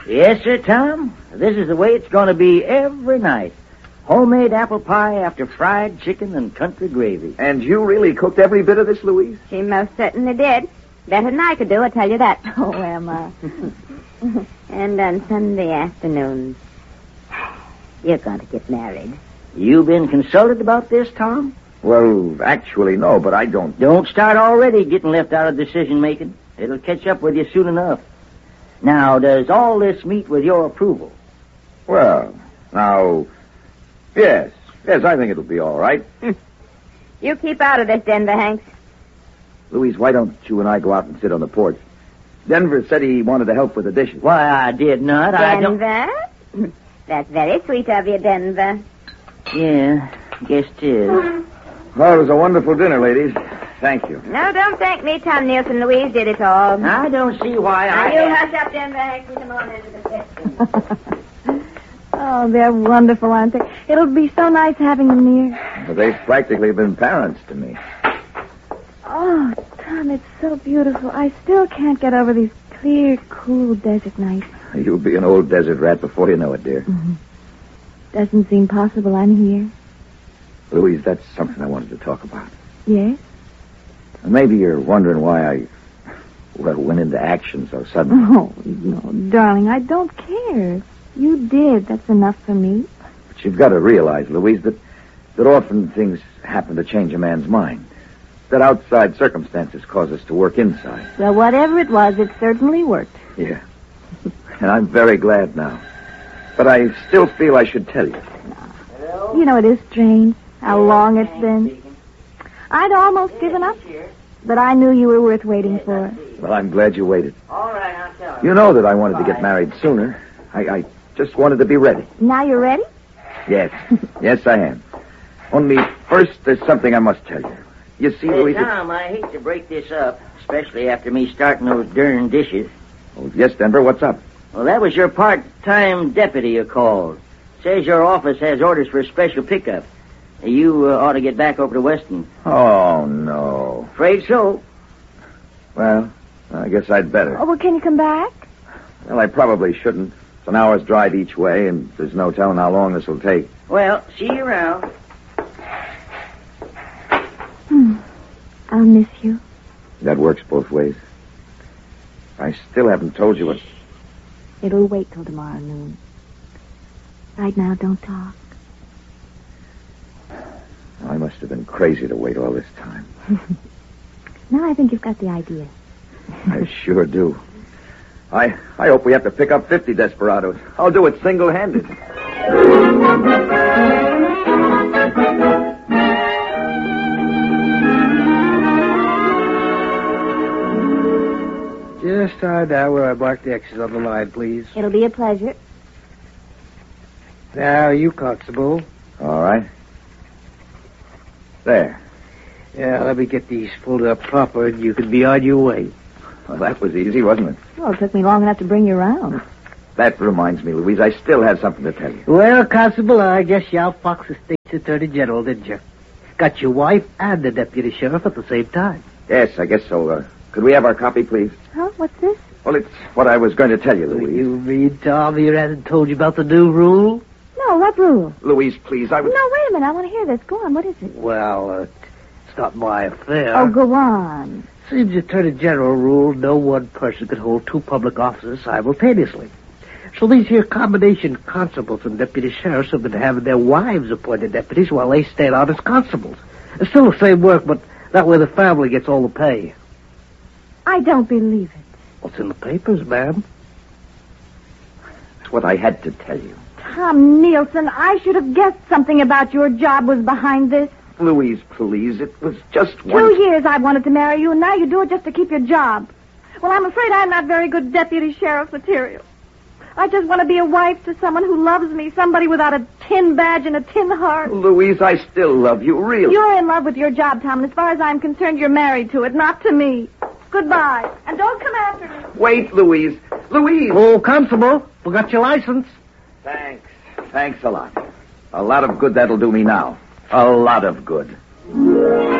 Yes, sir, Tom. This is the way it's going to be every night. Homemade apple pie after fried chicken and country gravy. And you really cooked every bit of this, Louise? She most certainly did. Better than I could do, I tell you that. Oh, Emma. And on Sunday afternoons, you're going to get married. You been consulted about this, Tom? Well, actually, no, but I don't... Don't start already getting left out of decision-making. It'll catch up with you soon enough. Now, does all this meet with your approval? Well, now... Yes, I think it'll be all right. You keep out of this, Denver, Hanks. Louise, why don't you and I go out and sit on the porch? Denver said he wanted to help with the dishes. Why, I did not. Denver? That's very sweet of you, Denver. Yeah, guess it is. Well, it was a wonderful dinner, ladies. Thank you. No, don't thank me, Tom Nielsen. Louise did it all. I don't see why Now, you hush up, Denver, Hanks, and come on into the kitchen. Oh, they're wonderful, aren't they? It'll be so nice having them near. Well, they've practically been parents to me. Oh, Tom, it's so beautiful. I still can't get over these clear, cool desert nights. You'll be an old desert rat before you know it, dear. Mm-hmm. Doesn't seem possible I'm here. Louise, that's something I wanted to talk about. Yes? Maybe you're wondering why I, went into action so suddenly. Oh, no, darling, I don't care. You did. That's enough for me. But you've got to realize, Louise, that often things happen to change a man's mind. That outside circumstances cause us to work inside. Well, whatever it was, it certainly worked. Yeah. And I'm very glad now. But I still feel I should tell you. You know, it is strange how long it's been. I'd almost given up, but I knew you were worth waiting for. Well, I'm glad you waited. All right, I'll tell you. You know that I wanted to get married sooner. I just wanted to be ready. Now you're ready? Yes. Yes, I am. Only first, there's something I must tell you. You see, Hey, Louise... Tom, I hate to break this up, especially after me starting those darn dishes. Oh, yes, Denver, what's up? Well, that was your part-time deputy you called. Says your office has orders for a special pickup. You ought to get back over to Weston. Oh, no. Afraid so. Well, I guess I'd better. Oh, well, can you come back? Well, I probably shouldn't. It's an hour's drive each way, and there's no telling how long this will take. Well, see you around. I'll miss you. That works both ways. I still haven't told you what... It'll wait till tomorrow noon. Right now, don't talk. I must have been crazy to wait all this time. Now I think you've got the idea. I sure do. I hope we have to pick up 50 desperados. I'll do it single-handed. Just start out where I marked the X's on the line, please. It'll be a pleasure. Now, you, Constable. All right. There. Yeah, let me get these folded up proper, and you can be on your way. Well, that was easy, wasn't it? Well, it took me long enough to bring you around. That reminds me, Louise, I still have something to tell you. Well, Constable, I guess you outfoxed the state's attorney general, didn't you? Got your wife and the deputy sheriff at the same time. Yes, I guess so. Could we have our copy, please? Huh? What's this? Well, it's what I was going to tell you, Louise. You mean Tom here hasn't told you about the new rule? No, what rule? Louise, please, I was... No, wait a minute. I want to hear this. Go on. What is it? Well, it's not my affair. Oh, go on. Seems the Attorney General ruled no one person could hold two public offices simultaneously. So these here combination constables and deputy sheriffs have been having their wives appointed deputies while they stayed on as constables. It's still the same work, but that way the family gets all the pay. I don't believe it. What's in the papers, ma'am? That's what I had to tell you. Tom Nielsen, I should have guessed something about your job was behind this. Louise, please, it was just one... 2 years I wanted to marry you, and now you do it just to keep your job. Well, I'm afraid I'm not very good deputy sheriff material. I just want to be a wife to someone who loves me, somebody without a tin badge and a tin heart. Louise, I still love you, really. You're in love with your job, Tom, and as far as I'm concerned, you're married to it, not to me. Goodbye. And don't come after me. Wait, Louise. Louise! Oh, Constable, we got your license. Thanks. Thanks a lot. A lot of good that'll do me now. A lot of good.